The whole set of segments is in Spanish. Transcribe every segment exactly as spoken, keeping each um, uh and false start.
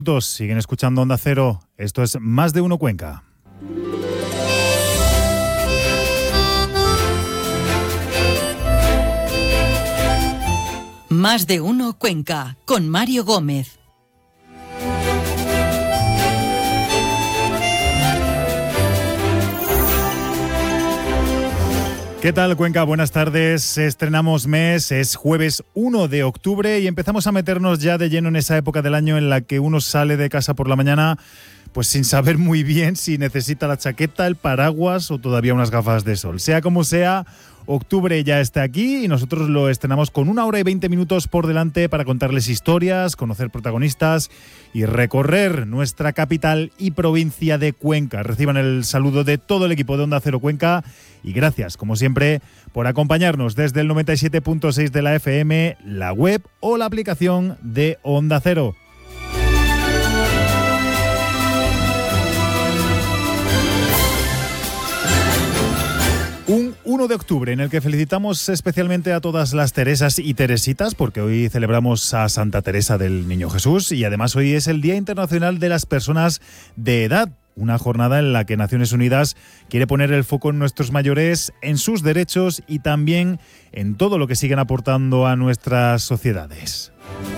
Siguen escuchando Onda Cero. Esto es Más de Uno Cuenca. Más de Uno Cuenca, con Mario Gómez. ¿Qué tal, Cuenca? Buenas tardes. Estrenamos mes, es jueves uno de octubre y empezamos a meternos ya de lleno en esa época del año en la que uno sale de casa por la mañana pues sin saber muy bien si necesita la chaqueta, el paraguas o todavía unas gafas de sol. Sea como sea, octubre ya está aquí y nosotros lo estrenamos con una hora y veinte minutos por delante para contarles historias, conocer protagonistas y recorrer nuestra capital y provincia de Cuenca. Reciban el saludo de todo el equipo de Onda Cero Cuenca y gracias, como siempre, por acompañarnos desde el noventa y siete punto seis de la F M, la web o la aplicación de Onda Cero. Un uno de octubre en el que felicitamos especialmente a todas las Teresas y Teresitas, porque hoy celebramos a Santa Teresa del Niño Jesús y además hoy es el Día Internacional de las Personas de Edad, una jornada en la que Naciones Unidas quiere poner el foco en nuestros mayores, en sus derechos y también en todo lo que siguen aportando a nuestras sociedades.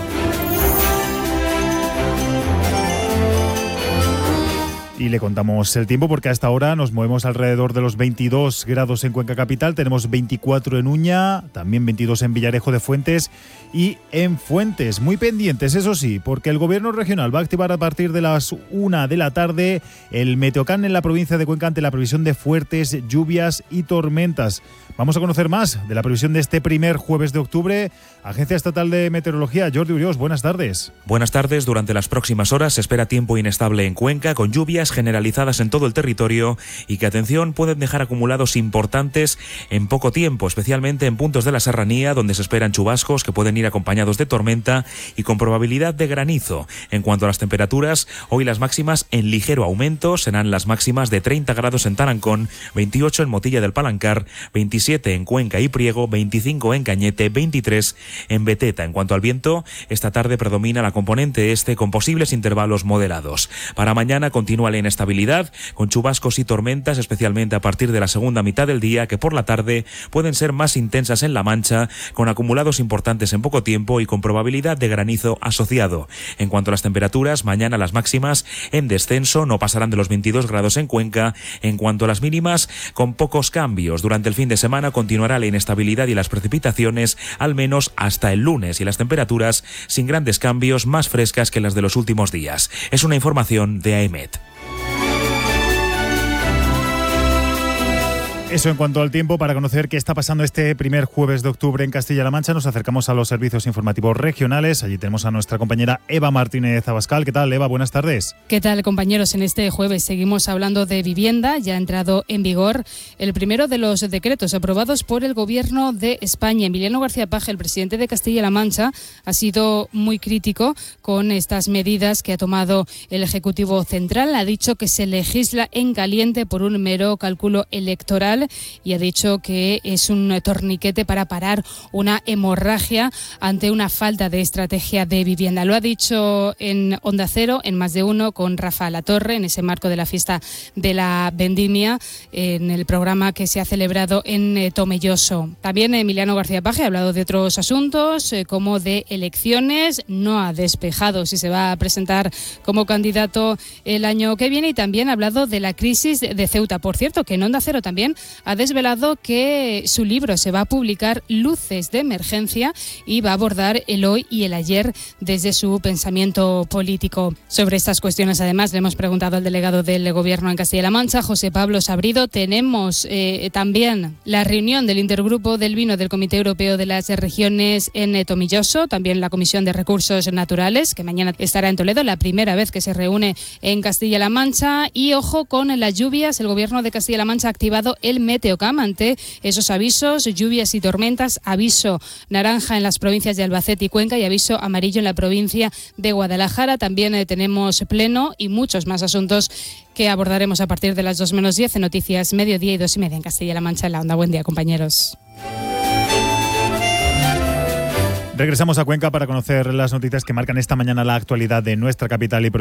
Y le contamos el tiempo porque a esta hora nos movemos alrededor de los veintidós grados en Cuenca Capital, tenemos veinticuatro en Uña, también veintidós en Villarejo de Fuentes y en Fuentes. Muy pendientes, eso sí, porque el Gobierno regional va a activar a partir de las una de la tarde el Meteocam en la provincia de Cuenca ante la previsión de fuertes lluvias y tormentas. Vamos a conocer más de la previsión de este primer jueves de octubre. Agencia Estatal de Meteorología, Jordi Uriós, buenas tardes. Buenas tardes. Durante las próximas horas se espera tiempo inestable en Cuenca, con lluvias generalizadas en todo el territorio y que, atención, pueden dejar acumulados importantes en poco tiempo, especialmente en puntos de la serranía, donde se esperan chubascos que pueden ir acompañados de tormenta y con probabilidad de granizo. En cuanto a las temperaturas, hoy las máximas en ligero aumento, serán las máximas de treinta grados en Tarancón, veintiocho en Motilla del Palancar, veintisiete en Cuenca y Priego, veinticinco en Cañete, veintitrés en Beteta. En cuanto al viento, esta tarde predomina la componente este con posibles intervalos moderados. Para mañana continúa la inestabilidad, con chubascos y tormentas, especialmente a partir de la segunda mitad del día, que por la tarde pueden ser más intensas en La Mancha, con acumulados importantes en poco tiempo y con probabilidad de granizo asociado. En cuanto a las temperaturas, mañana las máximas en descenso, no pasarán de los veintidós grados en Cuenca. En cuanto a las mínimas, con pocos cambios. Durante el fin de semana continuará la inestabilidad y las precipitaciones, al menos hasta el lunes, y las temperaturas sin grandes cambios, más frescas que las de los últimos días. Es una información de AEMET. Eso en cuanto al tiempo. Para conocer qué está pasando este primer jueves de octubre en Castilla-La Mancha, nos acercamos a los servicios informativos regionales. Allí tenemos a nuestra compañera Eva Martínez Abascal. ¿Qué tal, Eva? Buenas tardes. ¿Qué tal, compañeros? En este jueves seguimos hablando de vivienda. Ya ha entrado en vigor el primero de los decretos aprobados por el Gobierno de España. Emiliano García Paje, el presidente de Castilla-La Mancha, ha sido muy crítico con estas medidas que ha tomado el Ejecutivo Central. Ha dicho que se legisla en caliente por un mero cálculo electoral y ha dicho que es un torniquete para parar una hemorragia ante una falta de estrategia de vivienda. Lo ha dicho en Onda Cero, en Más de Uno, con Rafa Latorre, en ese marco de la fiesta de la Vendimia, en el programa que se ha celebrado en Tomelloso. También Emiliano García Paje ha hablado de otros asuntos, eh, como de elecciones. No ha despejado si se va a presentar como candidato el año que viene, y también ha hablado de la crisis de Ceuta. Por cierto, que en Onda Cero también ha desvelado que su libro se va a publicar, Luces de Emergencia, y va a abordar el hoy y el ayer desde su pensamiento político. Sobre estas cuestiones, además, le hemos preguntado al delegado del Gobierno en Castilla-La Mancha, José Pablo Sabrido. Tenemos eh, también la reunión del Intergrupo del Vino del Comité Europeo de las Regiones en Tomelloso, también la Comisión de Recursos Naturales, que mañana estará en Toledo, la primera vez que se reúne en Castilla-La Mancha. Y ojo con las lluvias, el Gobierno de Castilla-La Mancha ha activado el Meteocam ante esos avisos, lluvias y tormentas. Aviso naranja en las provincias de Albacete y Cuenca y aviso amarillo en la provincia de Guadalajara. También eh, tenemos pleno y muchos más asuntos que abordaremos a partir de las dos menos diez en Noticias Mediodía y dos y media en Castilla-La Mancha en la Onda. Buen día, compañeros. Regresamos a Cuenca para conocer las noticias que marcan esta mañana la actualidad de nuestra capital y provincia.